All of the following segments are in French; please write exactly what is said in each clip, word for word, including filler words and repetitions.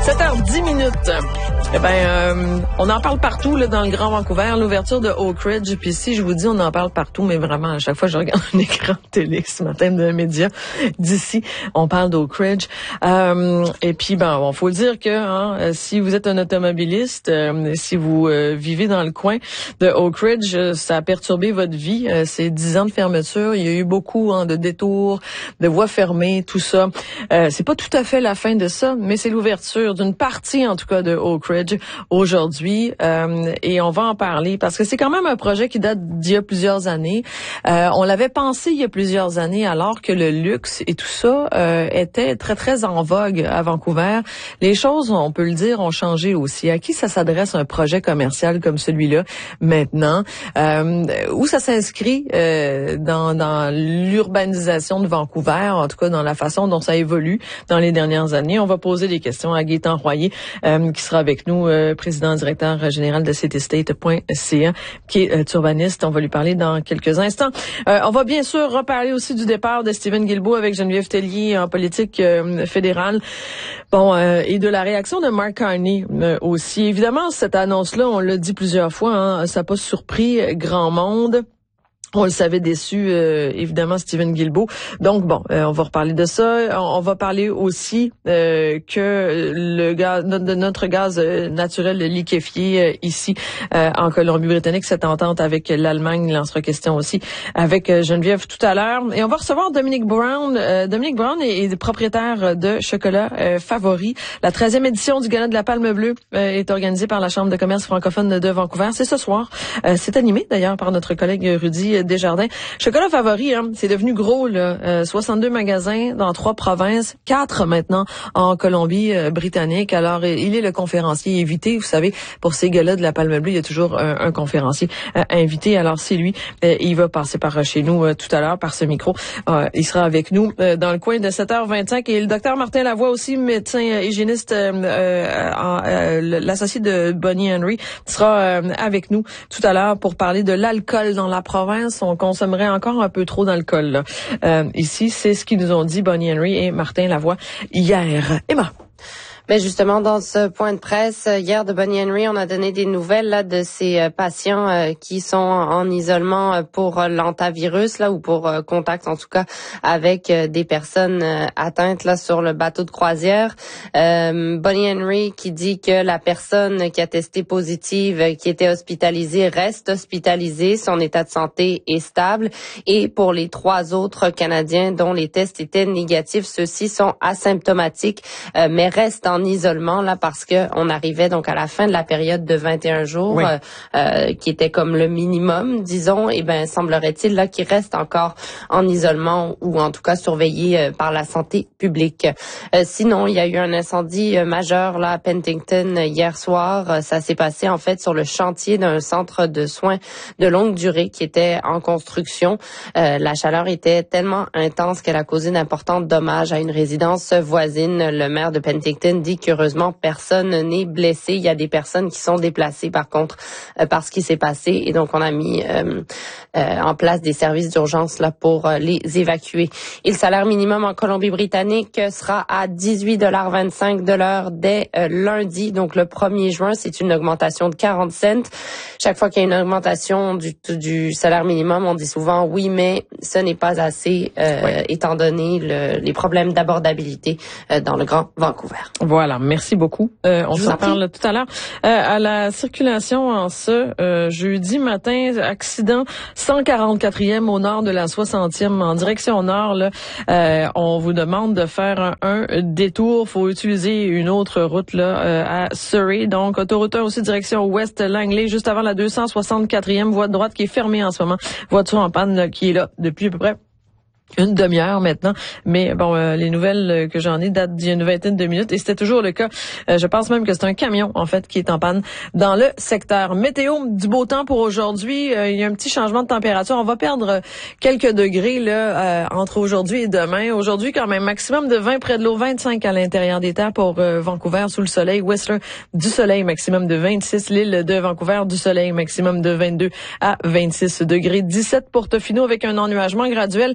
sept heures dix minutes. Eh ben, euh, on en parle partout là, dans le Grand Vancouver, l'ouverture de Oak Ridge. Puis si je vous dis on en parle partout, mais vraiment à chaque fois je regarde un écran de télé ce matin d'un média d'ici, on parle d'Oak Ridge. Euh, et puis ben, bon, faut dire que hein, si vous êtes un automobiliste, euh, si vous euh, vivez dans le coin de Oak Ridge, ça a perturbé votre vie. Euh, c'est dix ans de fermeture. Il y a eu beaucoup hein, de détours, de voies fermées, tout ça. Euh, c'est pas tout à fait la fin de ça, mais c'est l'ouverture d'une partie en tout cas de Oak Ridge aujourd'hui euh, et on va en parler parce que c'est quand même un projet qui date d'il y a plusieurs années. Euh, on l'avait pensé il y a plusieurs années alors que le luxe et tout ça euh, était très très en vogue à Vancouver. Les choses, on peut le dire, ont changé aussi. À qui ça s'adresse un projet commercial comme celui-là maintenant? Euh, où ça s'inscrit euh, dans, dans l'urbanisation de Vancouver, en tout cas dans la façon dont ça évolue dans les dernières années? On va poser des questions à Gaétan Royer euh, qui sera avec nous, euh, président directeur général de citystate point c a, qui est euh, urbaniste. On va lui parler dans quelques instants. Euh, on va bien sûr reparler aussi du départ de Stephen Guilbeault avec Geneviève Tellier en politique euh, fédérale. Bon, euh, et de la réaction de Mark Carney euh, aussi. Évidemment, cette annonce-là, on l'a dit plusieurs fois, hein, ça n'a pas surpris grand monde. On le savait déçu, euh, évidemment, Stephen Guilbeault. Donc, bon, euh, on va reparler de ça. On, on va parler aussi euh, que le gaz, notre, notre gaz naturel liquéfié euh, ici euh, en Colombie-Britannique, cette entente avec l'Allemagne, il en sera question aussi avec euh, Geneviève tout à l'heure. Et on va recevoir Dominique Brown. Euh, Dominique Brown est, est propriétaire de Chocolat euh, Favori. La treizième édition du Gala de la Palme Bleue euh, est organisée par la Chambre de commerce francophone de Vancouver. C'est ce soir. Euh, c'est animé, d'ailleurs, par notre collègue Rudy Desjardins. Chocolat Favori, hein, c'est devenu gros, là. Euh, soixante-deux magasins dans trois provinces, quatre maintenant en Colombie-Britannique. Euh, Alors, euh, il est le conférencier invité. Vous savez, pour ces gars-là de la Palme Bleue, il y a toujours un, un conférencier euh, invité. Alors, c'est lui. Euh, il va passer par chez nous euh, tout à l'heure, par ce micro. Euh, il sera avec nous euh, dans le coin de sept heures vingt-cinq. Et le docteur Martin Lavoie aussi, médecin euh, hygiéniste, euh, euh, euh, l'associé de Bonnie Henry, sera euh, avec nous tout à l'heure pour parler de l'alcool dans la province. On consommerait encore un peu trop d'alcool là. Euh, ici, c'est ce qu'ils nous ont dit Bonnie Henry et Martin Lavoie hier. Emma. Ben justement, dans ce point de presse, hier de Bonnie Henry, on a donné des nouvelles là de ces euh, patients euh, qui sont en isolement pour euh, l'hantavirus là ou pour euh, contact en tout cas avec euh, des personnes euh, atteintes là sur le bateau de croisière. Euh, Bonnie Henry qui dit que la personne qui a testé positive, euh, qui était hospitalisée, reste hospitalisée, son état de santé est stable. Et pour les trois autres Canadiens dont les tests étaient négatifs, ceux-ci sont asymptomatiques, euh, mais restent en en isolement là parce que on arrivait donc à la fin de la période de vingt et un jours oui. euh, euh, qui était comme le minimum disons et ben semblerait-il là qu'il reste encore en isolement ou en tout cas surveillé euh, par la santé publique. Euh, sinon, il y a eu un incendie euh, majeur là à Penticton euh, hier soir, euh, ça s'est passé en fait sur le chantier d'un centre de soins de longue durée qui était en construction. Euh, la chaleur était tellement intense qu'elle a causé d'importants dommages à une résidence voisine. Le maire de Penticton dit qu'heureusement personne n'est blessé. Il y a des personnes qui sont déplacées par contre euh, par ce qui s'est passé et donc on a mis euh, euh, en place des services d'urgence là pour euh, les évacuer. Et le salaire minimum en Colombie-Britannique sera à dix-huit dollars vingt-cinq de l'heure dès euh, lundi, donc le premier juin. C'est une augmentation de quarante cents. Chaque fois qu'il y a une augmentation du, du salaire minimum, on dit souvent oui, mais ce n'est pas assez euh, oui. étant donné le, les problèmes d'abordabilité euh, dans le Grand Vancouver. Voilà, merci beaucoup. Euh, on s'en parle tout à l'heure. Euh, à la circulation en ce euh, jeudi matin, accident cent quarante-quatrième au nord de la soixantième en direction nord. Là, euh, on vous demande de faire un, un détour. Faut utiliser une autre route là euh, à Surrey. Donc, autoroute un aussi direction ouest Langley, juste avant la deux cent soixante-quatrième voie de droite qui est fermée en ce moment. Voiture en panne là, qui est là depuis à peu près une demi-heure maintenant, mais bon, euh, les nouvelles que j'en ai datent d'il y a une vingtaine de minutes et c'était toujours le cas. Euh, je pense même que c'est un camion en fait qui est en panne dans le secteur. Météo, du beau temps pour aujourd'hui. Euh, il y a un petit changement de température. On va perdre quelques degrés là euh, entre aujourd'hui et demain. Aujourd'hui, quand même, maximum de vingt près de l'eau, vingt-cinq à l'intérieur des terres pour euh, Vancouver sous le soleil. Whistler, du soleil, maximum de vingt-six. L'île de Vancouver, du soleil, maximum de vingt-deux à vingt-six degrés. dix-sept pour Tofino avec un ennuagement graduel. Camille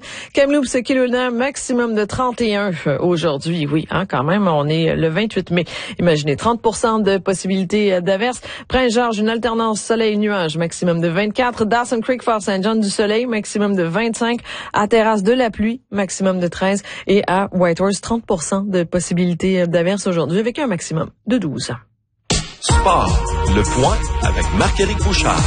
Kamloops Kelowna, maximum de trente et un aujourd'hui. Oui, hein, quand même, on est le vingt-huit mai. Imaginez, trente pour cent de possibilités d'averse. Prince-Georges, une alternance soleil-nuage, maximum de vingt-quatre. Dawson Creek, Fort Saint John, du soleil, maximum de vingt-cinq. À Terrasse, de la pluie, maximum de treize. Et à Whitehorse, trente pour cent de possibilités d'averse aujourd'hui, avec un maximum de douze. Sport, le point avec Marc-Éric Bouchard.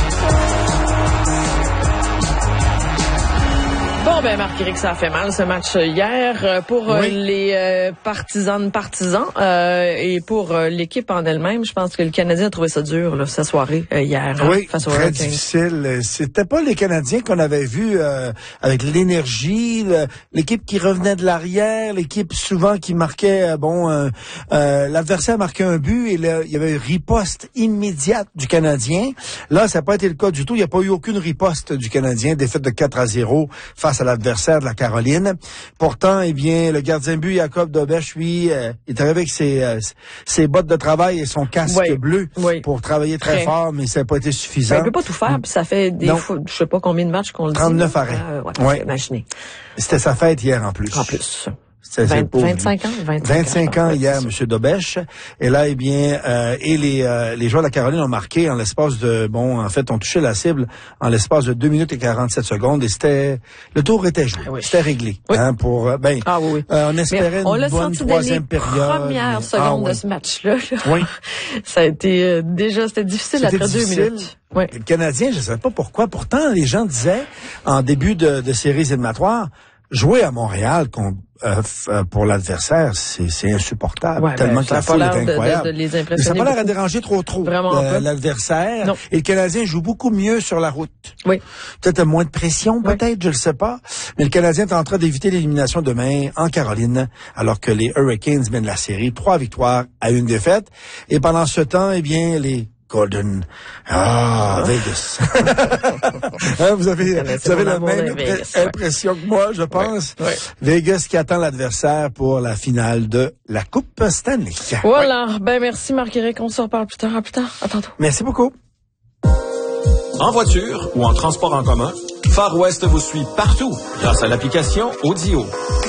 Bon, ben Marc-Éric, ça a fait mal ce match hier pour oui. les euh, partisanes partisans euh, et pour euh, l'équipe en elle-même. Je pense que le Canadien a trouvé ça dur là, cette soirée euh, hier. Oui, hein, face aux très Hurricanes. difficile. C'était pas les Canadiens qu'on avait vus euh, avec l'énergie, le, l'équipe qui revenait de l'arrière, l'équipe souvent qui marquait, euh, bon, euh, euh, l'adversaire marquait un but et là, il y avait une riposte immédiate du Canadien. Là, ça n'a pas été le cas du tout. Il n'y a pas eu aucune riposte du Canadien, défaite de quatre à zéro face à l'adversaire de la Caroline. Pourtant, eh bien, le gardien de but, Jacob Dobèche, lui, euh, il est arrivé avec ses, euh, ses bottes de travail et son casque oui. bleu oui. pour travailler très, très fort, mais ça n'a pas été suffisant. Ben, il peut pas tout faire, puis ça fait des fois, je sais pas combien de matchs qu'on le dit. trente-neuf arrêts. Euh, ouais, ouais. Imaginez. C'était sa fête hier en plus. En plus. vingt, vingt-cinq ans, vingt-cinq, vingt-cinq ans hier, M. Dobèche. Et là, eh bien, euh, et les euh, les joueurs de la Caroline ont marqué en l'espace de, bon, en fait, ont touché la cible en l'espace de deux minutes et quarante-sept secondes. Et c'était, le tour était joué, oui. c'était réglé. Oui. Hein, pour, euh, ben, ah, oui, oui. Euh, on espérait on une bonne troisième période. Première mais... seconde ah, oui. de ce match-là. Là. Oui. Ça a été euh, déjà, c'était difficile c'était après difficile. deux minutes. Oui. Le Canadien, je ne sais pas pourquoi. Pourtant, les gens disaient en début de, de séries éliminatoires, jouer à Montréal contre Euh, pour l'adversaire, c'est, c'est insupportable. Ouais, tellement ben, que la foule est incroyable. De, de, de les Mais ça n'a pas l'air à déranger trop trop euh, l'adversaire. Non. Et le Canadien joue beaucoup mieux sur la route. Oui. Peut-être moins de pression, peut-être, oui. je le sais pas. Mais le Canadien est en train d'éviter l'élimination demain en Caroline, alors que les Hurricanes mènent la série. Trois victoires à une défaite. Et pendant ce temps, eh bien, les Golden, ah, Vegas. hein, vous avez, vous avez la même Vegas, impression ouais. que moi, je pense. Ouais, ouais. Vegas qui attend l'adversaire pour la finale de la Coupe Stanley. Voilà. Ouais. Ben, merci Marc-Éric. On se reparle plus tard. À plus tard. À tantôt. Merci beaucoup. En voiture ou en transport en commun, Far West vous suit partout grâce à l'application Audio.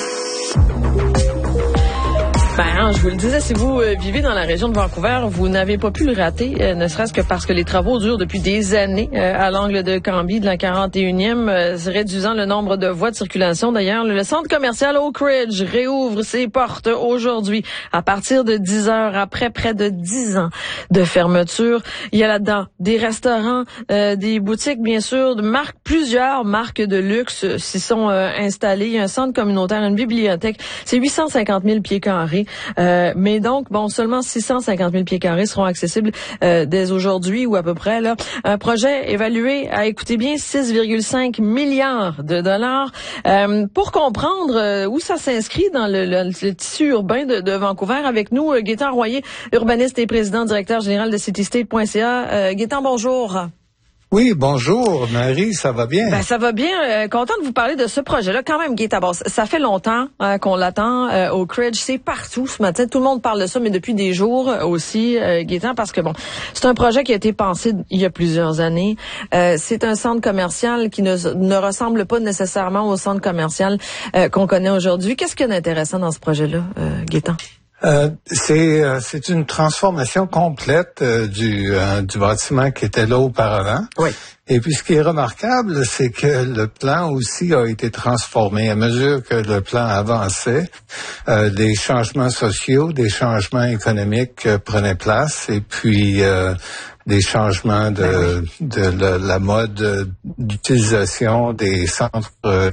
Ben, je vous le disais, si vous euh, vivez dans la région de Vancouver, vous n'avez pas pu le rater, euh, ne serait-ce que parce que les travaux durent depuis des années euh, à l'angle de Cambie de la quarante et unième, euh, réduisant le nombre de voies de circulation. D'ailleurs, le, le centre commercial Oak Ridge réouvre ses portes aujourd'hui à partir de dix heures, après près de dix ans de fermeture. Il y a là-dedans des restaurants, euh, des boutiques, bien sûr, de marques, plusieurs marques de luxe euh, s'y sont euh, installées. Il y a un centre communautaire, une bibliothèque. C'est huit cent cinquante mille pieds carrés. Euh, mais donc, bon, seulement six cent cinquante mille pieds carrés seront accessibles euh, dès aujourd'hui ou à peu près. Là, un projet évalué à, écoutez bien, six virgule cinq milliards de dollars. Euh, pour comprendre euh, où ça s'inscrit dans le, le, le tissu urbain de, de Vancouver, avec nous, euh, Gaétan Royer, urbaniste et président directeur général de citystate point c a. Euh, Gaétan, bonjour. Oui, bonjour, Marie, ça va bien? Ben, ça va bien. Euh, content de vous parler de ce projet-là. Quand même, Gaétan, bon, ça fait longtemps euh, qu'on l'attend euh, au Oak Ridge. C'est partout ce matin. Tout le monde parle de ça, mais depuis des jours aussi, euh, Gaétan, parce que bon, c'est un projet qui a été pensé il y a plusieurs années. Euh, c'est un centre commercial qui ne, ne ressemble pas nécessairement au centre commercial euh, qu'on connaît aujourd'hui. Qu'est-ce qu'il y a d'intéressant dans ce projet-là, euh, Gaétan? Euh, c'est euh, c'est une transformation complète euh, du euh, du bâtiment qui était là auparavant. Oui. Et puis ce qui est remarquable, c'est que le plan aussi a été transformé à mesure que le plan avançait. Euh, des changements sociaux, des changements économiques euh, prenaient place, et puis euh, des changements de de la, la mode d'utilisation des centres. Euh,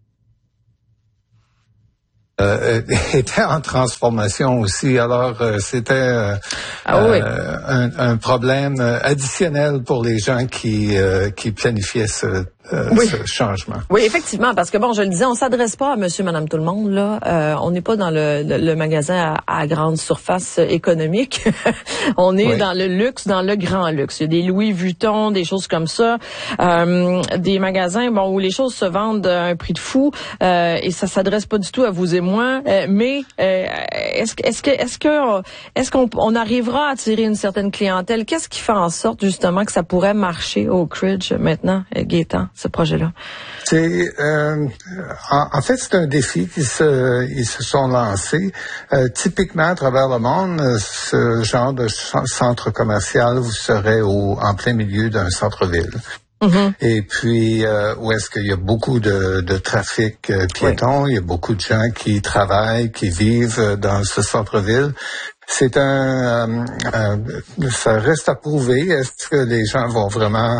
Euh, était en transformation aussi. Alors, euh, c'était euh, ah oui. euh, un, un problème additionnel pour les gens qui euh, qui planifiaient ce, euh, oui. ce changement. Oui, effectivement, parce que bon, je le disais, on s'adresse pas à monsieur, madame, tout le monde, là. Euh, on n'est pas dans le, le, le magasin à, à grande surface économique. On est oui. dans le luxe, dans le grand luxe. Il y a des Louis Vuitton, des choses comme ça. Euh, des magasins, bon, où les choses se vendent à un prix de fou, euh, et ça s'adresse pas du tout à vous et moi. Euh, mais euh, est-ce, est-ce que est-ce que est-ce qu'on on arrivera à attirer une certaine clientèle? Qu'est-ce qui fait en sorte justement que ça pourrait marcher au Oak Ridge maintenant, Gaétan? ce projet-là? C'est euh, en, en fait c'est un défi qu'ils se ils se sont lancés. Euh, typiquement à travers le monde, ce genre de centre commercial vous serez au en plein milieu d'un centre-ville. Mm-hmm. Et puis euh, où est-ce qu'il y a beaucoup de, de trafic euh, piéton, oui. Il y a beaucoup de gens qui travaillent, qui vivent dans ce centre-ville. C'est un, euh, euh, ça reste à prouver. Est-ce que les gens vont vraiment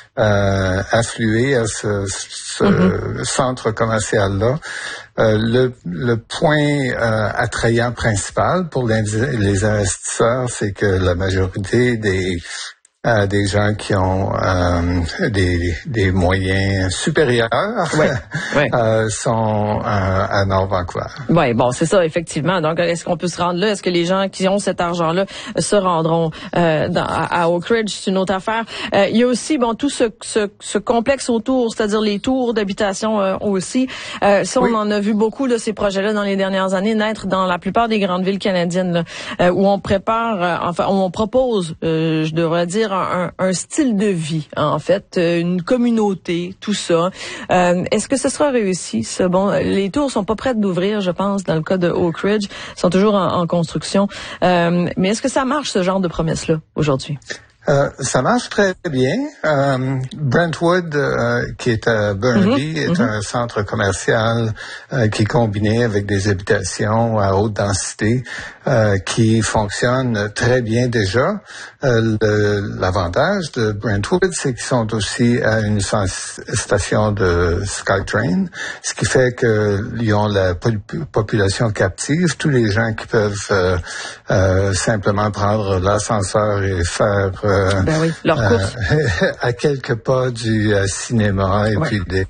euh, affluer à ce, ce mm-hmm. centre commercial-là? Euh, le, le point euh, attrayant principal pour les, les investisseurs, c'est que la majorité des Euh, des gens qui ont euh, des, des moyens supérieurs ouais, ouais. euh, sont euh, à Nord Vancouver. Oui, bon, c'est ça, effectivement. Donc, est-ce qu'on peut se rendre là? Est-ce que les gens qui ont cet argent-là se rendront euh, dans, à, à Oak Ridge? C'est une autre affaire. Euh, il y a aussi, bon, tout ce, ce, ce complexe autour, c'est-à-dire les tours d'habitation euh, aussi. Euh, ça, oui. On en a vu beaucoup, là, ces projets-là, dans les dernières années, naître dans la plupart des grandes villes canadiennes, là, euh, où on prépare, euh, enfin, où on propose, euh, je devrais dire, Un, un style de vie, en fait, une communauté, tout ça. Euh, est-ce que ce sera réussi, ça? Bon, les tours sont pas prêtes d'ouvrir, je pense, dans le cas de Oak Ridge. Ils sont toujours en, en construction. Euh, mais est-ce que ça marche, ce genre de promesse-là, aujourd'hui? Euh, ça marche très bien. Euh, Brentwood, euh, qui est à Burnaby, mm-hmm. est mm-hmm. un centre commercial euh, qui est combiné avec des habitations à haute densité, euh, qui fonctionne très bien déjà. Euh, le, l'avantage de Brentwood, c'est qu'ils sont aussi à une station de SkyTrain, ce qui fait qu'ils ont la population captive, tous les gens qui peuvent euh, euh, simplement prendre l'ascenseur et faire euh, Ben oui, leur course. Euh, à quelques pas du euh, cinéma et ouais. puis des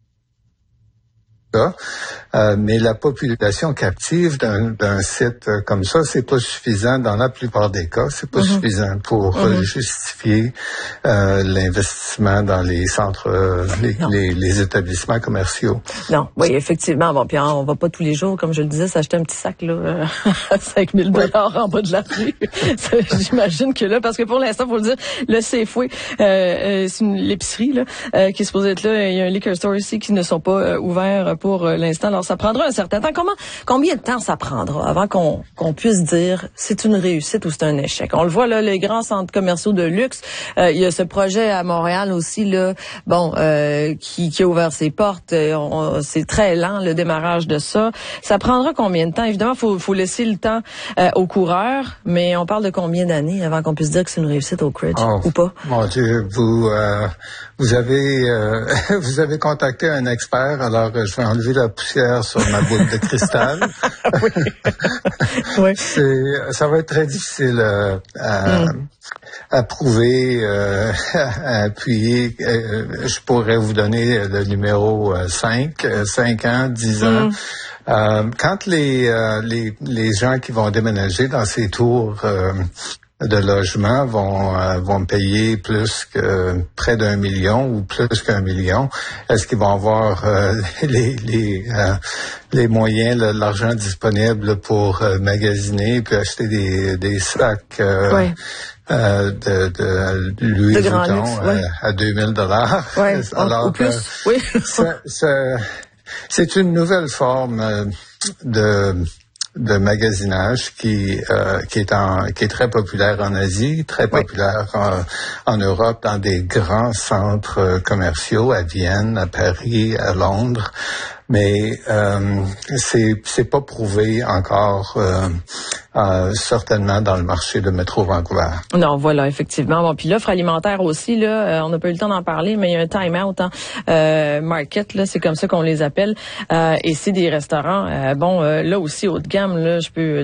Euh, mais la population captive d'un, d'un site euh, comme ça, c'est pas suffisant dans la plupart des cas. C'est pas mm-hmm. suffisant pour mm-hmm. euh, justifier euh, l'investissement dans les centres, euh, les, les, les établissements commerciaux. Non, oui, effectivement. Bon, puis on va pas tous les jours, comme je le disais, s'acheter un petit sac là à cinq mille dollars en bas de la rue. J'imagine que là, parce que pour l'instant, faut le dire, le Safeway, euh, euh, c'est une, l'épicerie là euh, qui est supposée être là. Il y a un liquor store ici qui ne sont pas euh, ouverts pour euh, l'instant. Alors, ça prendra un certain temps. Comment, combien de temps ça prendra avant qu'on, qu'on puisse dire c'est une réussite ou c'est un échec? On le voit là, les grands centres commerciaux de luxe. Euh, il y a ce projet à Montréal aussi là, bon, euh, qui, qui a ouvert ses portes. On, c'est très lent le démarrage de ça. Ça prendra combien de temps? Évidemment, faut, faut laisser le temps euh, aux coureurs, mais on parle de combien d'années avant qu'on puisse dire que c'est une réussite au Oak Ridge oh, ou pas? Mon Dieu, vous, euh, vous avez, euh, vous avez contacté un expert. Alors, je vais enlever la poussière sur ma boule de cristal. oui. oui. C'est, ça va être très difficile euh, à, mm. à prouver, euh, à appuyer. Euh, je pourrais vous donner le numéro cinq, cinq ans, dix ans. Mm. Euh, quand les, euh, les les gens qui vont déménager dans ces tours euh, de logement vont euh, vont payer plus que près d'un million ou plus qu'un million, est-ce qu'ils vont avoir euh, les les euh, les moyens, le, l'argent disponible pour euh, magasiner puis acheter des des sacs euh, oui. euh, de de Louis Vuitton oui. à, à deux mille dollars? Oui. Alors ou plus. Euh, oui. ça, ça, c'est une nouvelle forme euh, de de magasinage qui euh, qui est en qui est très populaire en Asie, très populaire oui. en, en Europe, dans des grands centres commerciaux à Vienne, à Paris, à Londres. Mais euh, c'est c'est pas prouvé encore euh, euh, certainement dans le marché de Métro Vancouver. Non, voilà, effectivement. Bon, puis l'offre alimentaire aussi là, euh, on n'a pas eu le temps d'en parler, mais il y a un time out hein, euh, market là, c'est comme ça qu'on les appelle, euh, et c'est des restaurants. Euh, bon, euh, là aussi haut de gamme là, je peux